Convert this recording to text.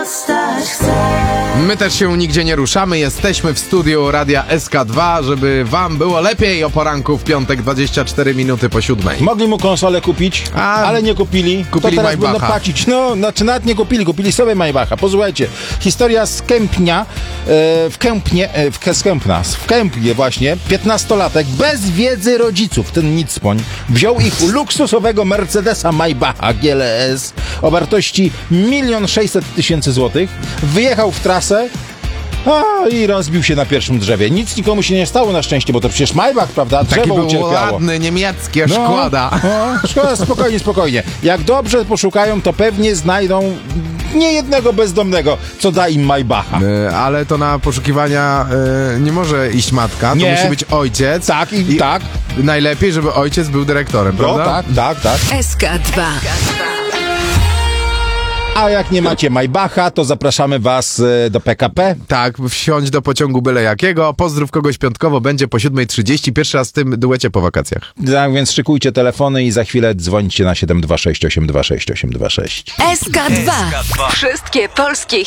zostać chcę. My też się nigdzie nie ruszamy, jesteśmy w studiu Radia SK2, żeby wam było lepiej o poranku w piątek 24 minuty po 7. Mogli mu konsolę kupić, ale nie kupili. Kupili to teraz Maybacha. będą płacić. No, znaczy nawet nie kupili sobie Maybacha. Posłuchajcie, historia z Kępnia, w Kępnie właśnie, 15-latek bez wiedzy rodziców, ten nicpoń, wziął ich luksusowego Mercedesa Maybacha GLS o wartości 1 600 000 złotych, wyjechał w trasę i rozbił się na pierwszym drzewie. Nic nikomu się nie stało na szczęście, bo to przecież Maybach, prawda? Drzewo Taki był ucierpiało. ładny, niemieckie, Szkoda. Szkoda, spokojnie. Jak dobrze poszukają, to pewnie znajdą niejednego bezdomnego, co da im Maybacha. Ale to na poszukiwania nie może iść matka, to Nie. musi być ojciec. Tak, tak. Najlepiej, żeby ojciec był dyrektorem, prawda? Tak. SK2. A jak nie macie Maybacha, to zapraszamy was do PKP. Tak, wsiądź do pociągu byle jakiego. Pozdrów kogoś piątkowo, będzie po 7:30. Pierwszy raz w tym duecie po wakacjach. Tak, więc szykujcie telefony i za chwilę dzwońcie na 726 826 826. SK2. Wszystkie polskie